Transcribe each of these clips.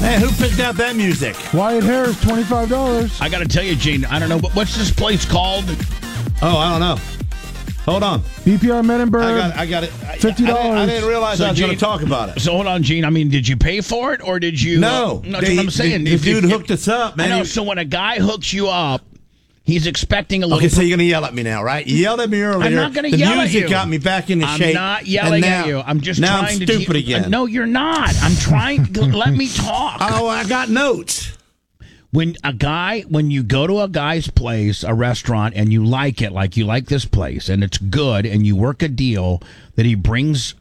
Man, who picked out that music? Wyatt Harris, $25. I got to tell you, Gene, I don't know, but what's this place called? Oh, I don't know. Hold on. BPR Menenberg. I got it. $50. I didn't realize I was going to talk about it. So hold on, Gene. I mean, did you pay for it or did you? No. That's what I'm saying. The dude hooked us up, man. I know. So when a guy hooks you up, he's expecting a little. Okay, so you're going to yell at me now, right? You yelled at me earlier. I'm not going to yell at you. The music got me back into shape. I'm not yelling at you. I'm just trying I'm to. stupid again. No, you're not. I'm trying to let me talk. Oh, I got notes. When you go to a guy's place, a restaurant, and you like it, like you like this place, and it's good, and you work a deal that he brings,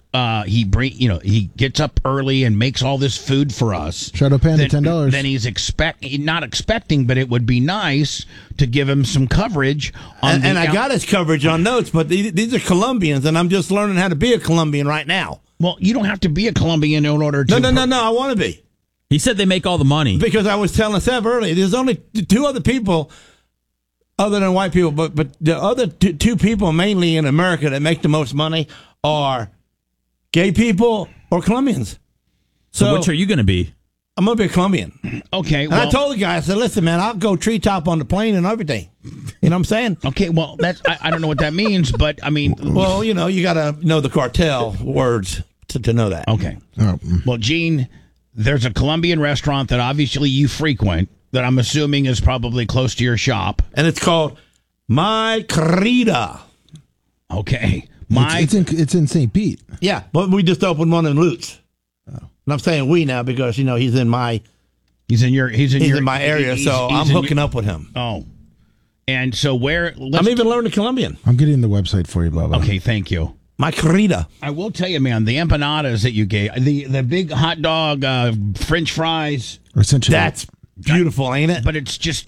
he gets up early and makes all this food for us. Shadow Panda, $10. Then he's not expecting, but it would be nice to give him some coverage. And I got his coverage on notes, but these are Colombians, and I'm just learning how to be a Colombian right now. Well, you don't have to be a Colombian in order to. No, I want to be. He said they make all the money. Because I was telling Seth earlier, there's only two other people other than white people, but the other two people mainly in America that make the most money are gay people or Colombians. So which are you going to be? I'm going to be a Colombian. Okay. And I told the guy, I said, listen, man, I'll go treetop on the plane and everything. You know what I'm saying? Okay, well, I don't know what that means, but I mean. Well, you got to know the cartel words to know that. Okay. Well, Gene, there's a Colombian restaurant that obviously you frequent that I'm assuming is probably close to your shop. And it's called My Querida. Okay. It's in St. Pete. Yeah, but we just opened one in Lutz. Oh. And I'm saying we now because, he's in my... He's in my area, so I'm hooking up with him. Oh. And so I'm even learning Colombian. I'm getting the website for you, Bubba. Okay, thank you. My querida. I will tell you, man, the empanadas that you gave, the big hot dog, French fries. Essentially. That's beautiful, ain't it? But it's just